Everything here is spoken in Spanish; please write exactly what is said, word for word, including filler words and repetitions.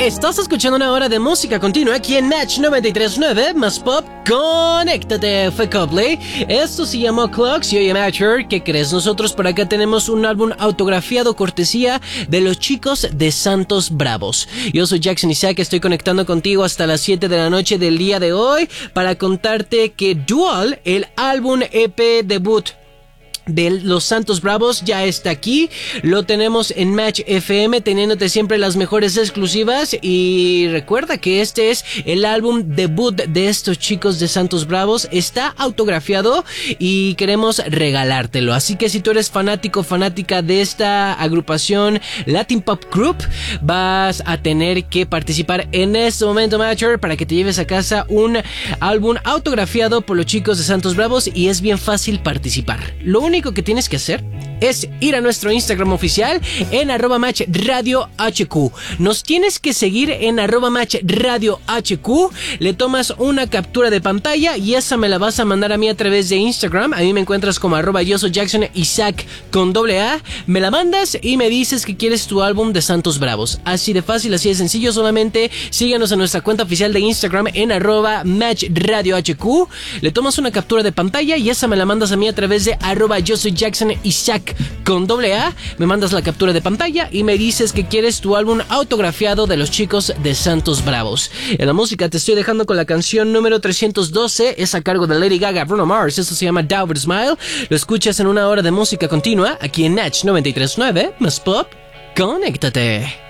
Estás escuchando una hora de música continua aquí en Match noventa y tres punto nueve más Pop. Conéctate, fue Copley. Esto se llamó Clocks y oye Matcher, ¿qué crees? Nosotros por acá tenemos un álbum autografiado cortesía de los chicos de Santos Bravos. Yo soy Jackson Isaac, estoy conectando contigo hasta las siete de la noche del día de hoy para contarte que Dual, el álbum E P debut de los Santos Bravos, ya está aquí. Lo tenemos en Match F M, teniéndote siempre las mejores exclusivas. Y recuerda que este es el álbum debut de estos chicos de Santos Bravos. Está autografiado y queremos regalártelo. Así que si tú eres fanático, fanática de esta agrupación Latin Pop Group, vas a tener que participar en este momento, Matcher, para que te lleves a casa un álbum autografiado por los chicos de Santos Bravos. Y es bien fácil participar. Lo único Lo único que tienes que hacer es ir a nuestro Instagram oficial en arroba match radio hq. Nos tienes que seguir en arroba match radio hq. Le tomas una captura de pantalla y esa me la vas a mandar a mí a través de Instagram. A mí me encuentras como arroba yo soy Jackson Isaac con doble A. Me la mandas y me dices que quieres tu álbum de Santos Bravos. Así de fácil, así de sencillo. Solamente síguenos en nuestra cuenta oficial de Instagram en arroba match radio hq. Le tomas una captura de pantalla y esa me la mandas a mí a través de arroba yo soy Jackson Isaac con doble A. Me mandas la captura de pantalla y me dices que quieres tu álbum autografiado de los chicos de Santos Bravos. En la música te estoy dejando con la canción número trescientos doce. Es a cargo de Lady Gaga, Bruno Mars. Esto se llama Downward Smile. Lo escuchas en una hora de música continua aquí en Natch noventa y tres punto nueve más Pop. Conéctate.